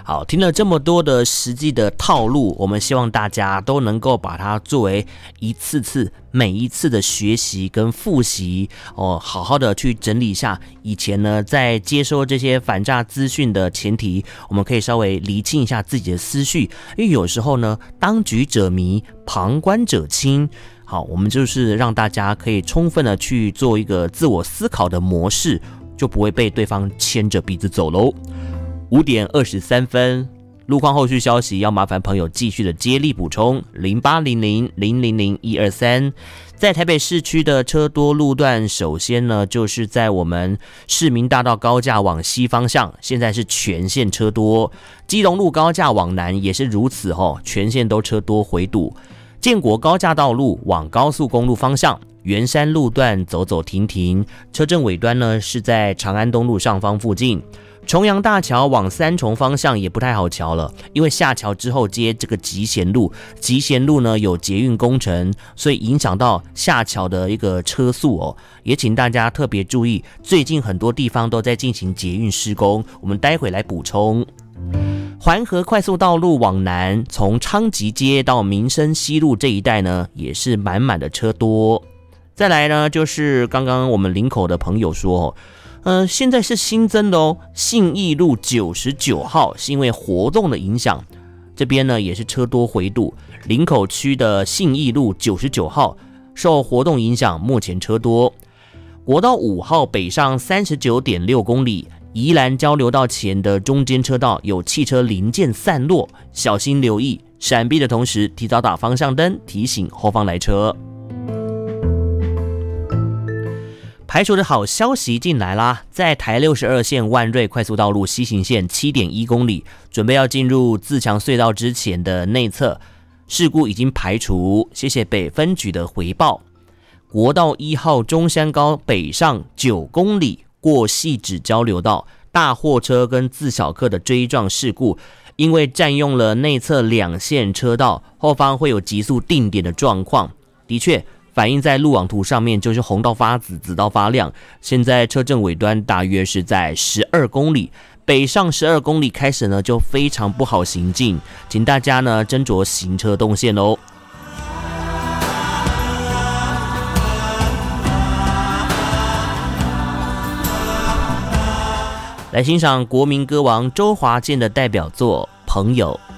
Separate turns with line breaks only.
好，听了这么多的实际的套路，我们希望大家都能够把它作为每一次的学习跟复习哦，好好的去整理一下以前呢在接收这些反诈资讯的前提，我们可以稍微厘清一下自己的思绪，因为有时候呢，当局者迷，旁观者清。好，我们就是让大家可以充分的去做一个自我思考的模式，就不会被对方牵着鼻子走喽。5点23分，路况后续消息要麻烦朋友继续的接力补充0800000123。在台北市区的车多路段，首先呢就是在我们市民大道高架往西方向，现在是全线车多。基隆路高架往南也是如此全线都车多回堵。建国高架道路往高速公路方向，圆山路段走走停停，车阵尾端呢是在长安东路上方附近。重阳大桥往三重方向也不太好桥了，因为下桥之后接这个集贤路，集贤路呢有捷运工程，所以影响到下桥的一个车速也请大家特别注意，最近很多地方都在进行捷运施工，我们待会来补充。环河快速道路往南，从昌吉街到民生西路这一带呢，也是满满的车多。再来呢，就是刚刚我们林口的朋友说现在是新增的信义路99号是因为活动的影响，这边呢也是车多回堵。林口区的信义路99号受活动影响，目前车多。国道5号北上39.6公里，宜兰交流道前的中间车道有汽车零件散落，小心留意。闪避的同时，提早打方向灯，提醒后方来车。排除的好消息进来啦，在台62线万瑞快速道路西行线 7.1 公里，准备要进入自强隧道之前的内侧，事故已经排除，谢谢北分局的回报。国道1号中山高北上9公里，过汐止交流道，大货车跟自小客的追撞事故，因为占用了内侧2线车道，后方会有急速定点的状况，的确反映在路网图上面，就是红到发紫，紫到发亮。现在车阵尾端大约是在12公里，北上12公里开始呢，就非常不好行进，请大家呢斟酌行车动线哦。来欣赏国民歌王周华健的代表作《朋友》。